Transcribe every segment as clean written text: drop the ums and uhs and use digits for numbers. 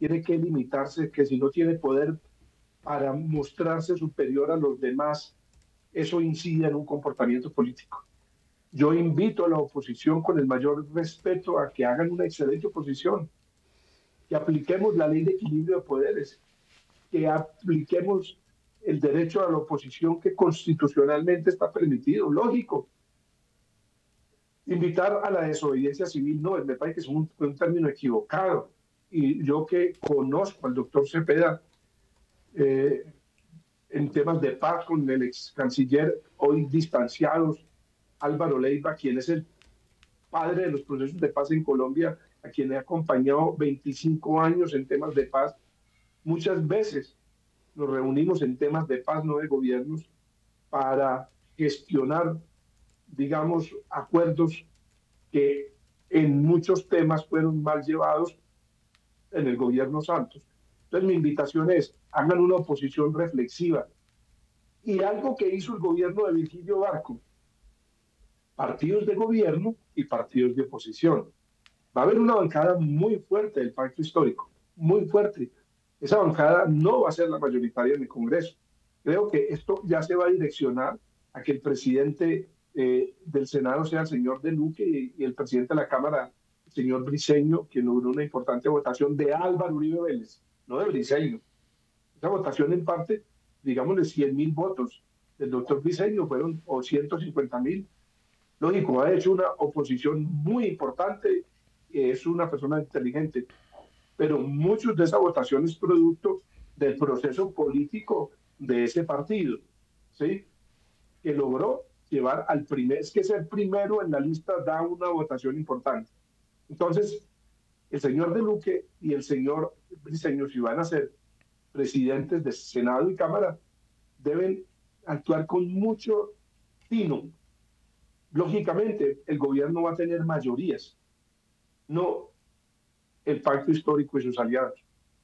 tiene que limitarse, que si no tiene poder para mostrarse superior a los demás, eso incide en un comportamiento político. Yo invito a la oposición con el mayor respeto a que hagan una excelente oposición, que apliquemos la ley de equilibrio de poderes, que apliquemos el derecho a la oposición que constitucionalmente está permitido, lógico. Invitar a la desobediencia civil, no, me parece que es un término equivocado. Y yo que conozco al doctor Cepeda eh, en temas de paz con el ex canciller, hoy distanciados, Álvaro Leiva, quien es el padre de los procesos de paz en Colombia, a quien he acompañado 25 años en temas de paz. Muchas veces nos reunimos en temas de paz, no de gobiernos, para gestionar, digamos, acuerdos que en muchos temas fueron mal llevados en el gobierno Santos. Entonces mi invitación es, hagan una oposición reflexiva. Y algo que hizo el gobierno de Virgilio Barco, partidos de gobierno y partidos de oposición. Va a haber una bancada muy fuerte del pacto histórico, muy fuerte. Esa bancada no va a ser la mayoritaria en el Congreso. Creo que esto ya se va a direccionar a que el presidente del Senado sea el señor De Luque y el presidente de la Cámara, el señor Briceño, que logró una importante votación de Álvaro Uribe Vélez, no de Briceño. Esa votación en parte, digámosle 100.000 votos del doctor Briceño fueron o 150.000. Lógico, ha hecho una oposición muy importante, es una persona inteligente, pero muchos de esa votación es producto del proceso político de ese partido, ¿sí? Que logró llevar al primer, es que ser primero en la lista da una votación importante. Entonces, el señor De Luque y el señor Briceño, si van a ser presidentes de Senado y Cámara, deben actuar con mucho tino. Lógicamente, el gobierno va a tener mayorías, no el pacto histórico y sus aliados.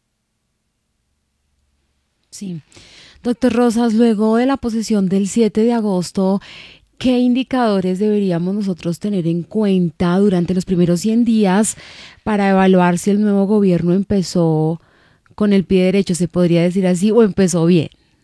Sí. Doctor Rosas, luego de la posesión del 7 de agosto, ¿qué indicadores deberíamos nosotros tener en cuenta durante los primeros 100 días para evaluar si el nuevo gobierno empezó con el pie derecho, se podría decir así, o empezó bien?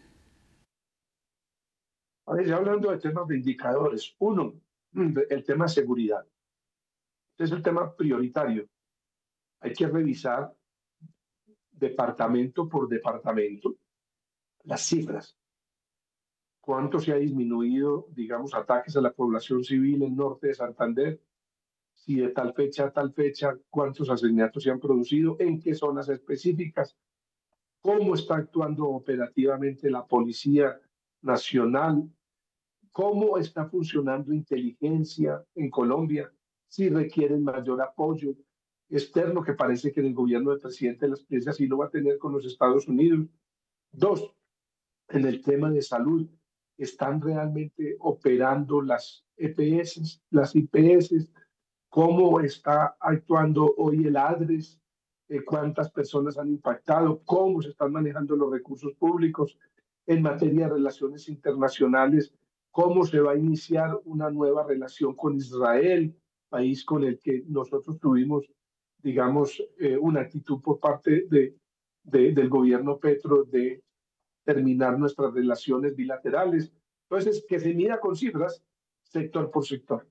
A ver, ya hablando de temas de indicadores, uno, el tema de seguridad. Este es el tema prioritario. Hay que revisar departamento por departamento las cifras. ¿Cuánto se ha disminuido, digamos, ataques a la población civil en norte de Santander? Si de tal fecha a tal fecha, ¿cuántos asesinatos se han producido? ¿En qué zonas específicas? ¿Cómo está actuando operativamente la Policía Nacional? ¿Cómo está funcionando inteligencia en Colombia? Si requieren mayor apoyo externo, que parece que en el gobierno del presidente de las Presidencias sí lo va a tener con los Estados Unidos. Dos, en el tema de salud, ¿están realmente operando las EPS, las IPS? ¿Cómo está actuando hoy el ADRES? ¿Cuántas personas han impactado? ¿Cómo se están manejando los recursos públicos en materia de relaciones internacionales? ¿Cómo se va a iniciar una nueva relación con Israel, país con el que nosotros tuvimos, digamos, una actitud por parte del gobierno Petro de terminar nuestras relaciones bilaterales? Entonces, que se mida con cifras, sector por sector.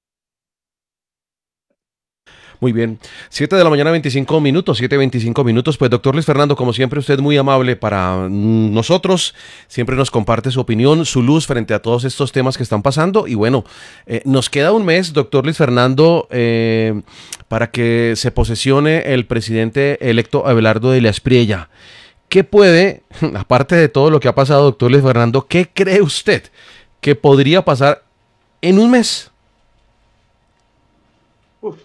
Muy bien. 7 de la mañana, 25 minutos, 7:25 minutos. Pues doctor Luis Fernando, como siempre, usted muy amable para nosotros. Siempre nos comparte su opinión, su luz frente a todos estos temas que están pasando. Y bueno, nos queda un mes, doctor Luis Fernando, para que se posesione el presidente electo Abelardo de la Espriella. ¿Qué puede, aparte de todo lo que ha pasado, doctor Luis Fernando, qué cree usted que podría pasar en un mes? Uf,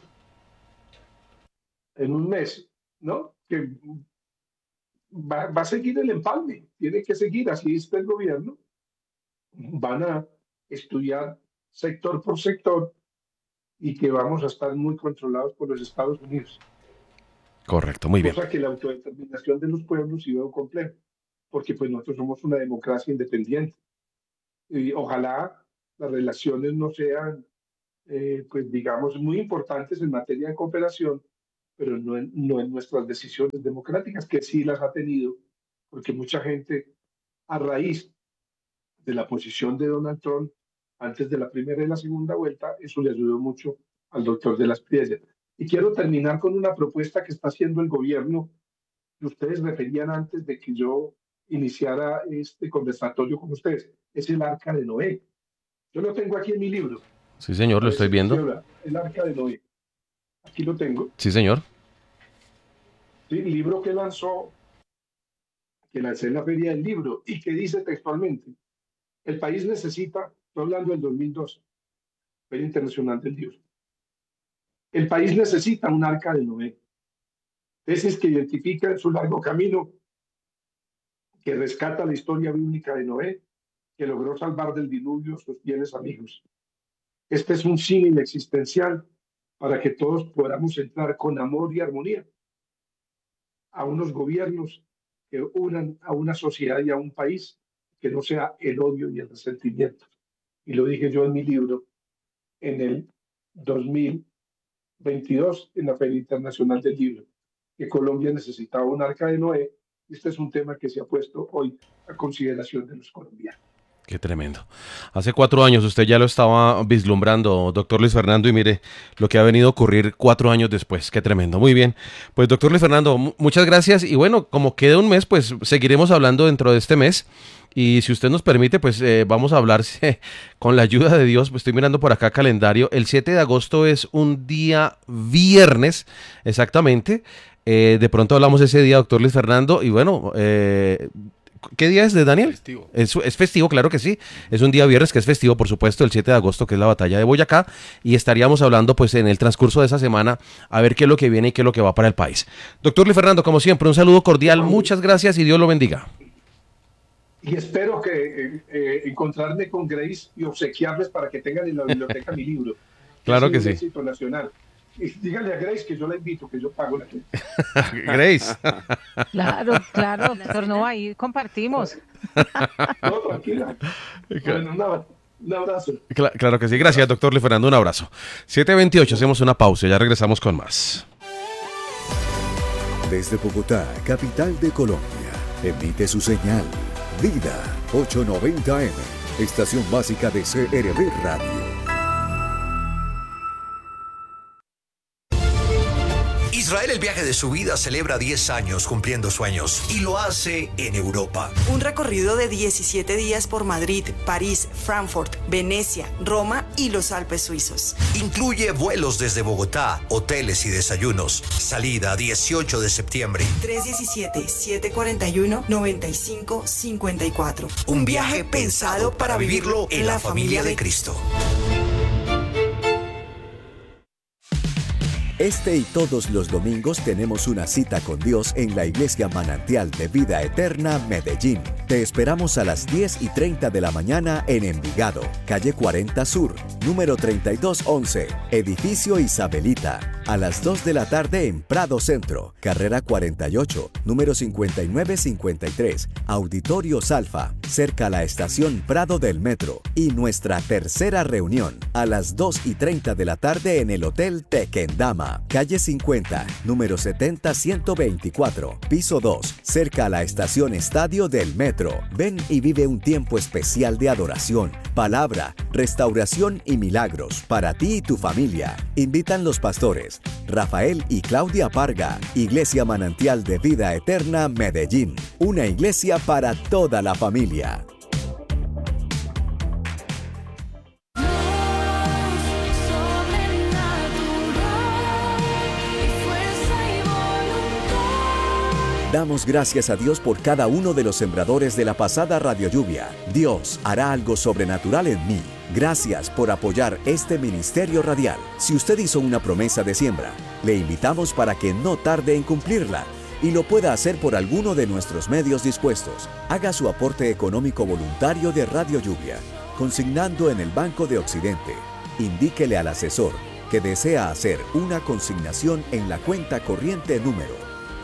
en un mes, ¿no? Que va a seguir el empalme, tiene que seguir, así está el gobierno. Van a estudiar sector por sector y que vamos a estar muy controlados por los Estados Unidos, Correcto, muy bien. cosa que la autodeterminación de los pueblos sí veo complejo, porque pues nosotros somos una democracia independiente y ojalá las relaciones no sean, pues digamos, muy importantes en materia de cooperación, pero no en nuestras decisiones democráticas, que sí las ha tenido, porque mucha gente, a raíz de la posición de Donald Trump antes de la primera y la segunda vuelta, eso le ayudó mucho al doctor de las Piedras. Y quiero terminar con una propuesta que está haciendo el gobierno, que ustedes referían antes de que yo iniciara este conversatorio con ustedes. Es el Arca de Noé. Yo lo tengo aquí en mi libro. Sí, señor, lo estoy viendo. El Arca de Noé. Aquí lo tengo. Sí, señor. Sí, el libro que lancé en la Feria del Libro y que dice textualmente: el país necesita, estoy hablando del 2002, Feria Internacional del Libro, el país necesita un Arca de Noé. Tesis que identifica su largo camino, que rescata la historia bíblica de Noé, que logró salvar del diluvio sus fieles amigos. Este es un símil existencial para que todos podamos entrar con amor y armonía a unos gobiernos que unan a una sociedad y a un país, que no sea el odio y el resentimiento. Y lo dije yo en mi libro en el 2022 en la Feria Internacional del Libro, que Colombia necesitaba un Arca de Noé. Este es un tema que se ha puesto hoy a consideración de los colombianos. Qué tremendo. Hace 4 años usted ya lo estaba vislumbrando, doctor Luis Fernando, y mire lo que ha venido a ocurrir 4 años después. Qué tremendo. Muy bien. Pues doctor Luis Fernando, muchas gracias. Y bueno, como queda un mes, pues seguiremos hablando dentro de este mes. Y si usted nos permite, pues vamos a hablar con la ayuda de Dios. Pues estoy mirando por acá calendario. El 7 de agosto es un día viernes, exactamente. De pronto hablamos ese día, doctor Luis Fernando. Y bueno, ¿qué día es de Daniel? Festivo. Es festivo, claro que sí. Es un día viernes que es festivo, por supuesto, el 7 de agosto, que es la batalla de Boyacá. Y estaríamos hablando, pues, en el transcurso de esa semana, a ver qué es lo que viene y qué es lo que va para el país. Doctor Luis Fernando, como siempre, un saludo cordial. Muchas gracias y Dios lo bendiga. Y espero que encontrarme con Grace y obsequiarles para que tengan en la biblioteca mi libro. Claro que es un sí. éxito nacional. Y díganle a Grace que yo la invito, que yo pago la gente. Grace. Claro, doctor, no, ahí compartimos. No, tranquila. Bueno, un abrazo. Claro que sí. Gracias, doctor Luis Fernando. Un abrazo. 7:28, hacemos una pausa. Ya regresamos con más. Desde Bogotá, capital de Colombia, emite su señal Vida 890M, estación básica de CRB Radio. Israel, el viaje de su vida, celebra 10 años cumpliendo sueños y lo hace en Europa. Un recorrido de 17 días por Madrid, París, Frankfurt, Venecia, Roma y los Alpes suizos. Incluye vuelos desde Bogotá, hoteles y desayunos. Salida 18 de septiembre. 317-741-9554. Un viaje pensado para vivirlo en la familia de Cristo. Este y todos los domingos tenemos una cita con Dios en la Iglesia Manantial de Vida Eterna, Medellín. Te esperamos a las 10:30 de la mañana en Envigado, calle 40 Sur, número 3211, edificio Isabelita. A las 2 de la tarde en Prado Centro, carrera 48, número 5953, Auditorio Salfa, cerca a la estación Prado del Metro. Y nuestra tercera reunión, a las 2:30 de la tarde en el Hotel Tequendama, calle 50, número 70124, piso 2, cerca a la estación Estadio del Metro. Ven y vive un tiempo especial de adoración, palabra, restauración y milagros para ti y tu familia. Invitan los pastores Rafael y Claudia Parga. Iglesia Manantial de Vida Eterna, Medellín. Una iglesia para toda la familia. Damos gracias a Dios por cada uno de los sembradores de la pasada Radio Lluvia. Dios hará algo sobrenatural en mí. Gracias por apoyar este ministerio radial. Si usted hizo una promesa de siembra, le invitamos para que no tarde en cumplirla y lo pueda hacer por alguno de nuestros medios dispuestos. Haga su aporte económico voluntario de Radio Lluvia, consignando en el Banco de Occidente. Indíquele al asesor que desea hacer una consignación en la cuenta corriente número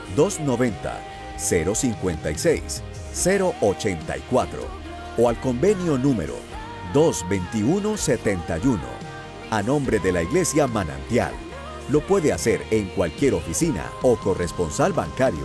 290-056-084 o al convenio número 22171 a nombre de la Iglesia Manantial. lo puede hacer en cualquier oficina o corresponsal bancario.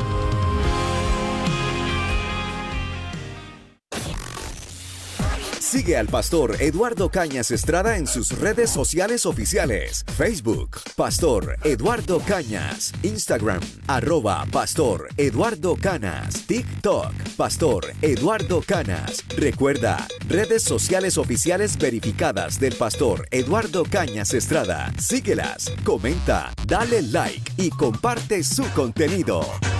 Sigue al pastor Eduardo Cañas Estrada en sus redes sociales oficiales: Facebook, Pastor Eduardo Cañas; Instagram, @Pastor Eduardo Canas; TikTok, Pastor Eduardo Canas. Recuerda, redes sociales oficiales verificadas del pastor Eduardo Cañas Estrada. Síguelas, comenta, dale like y comparte su contenido.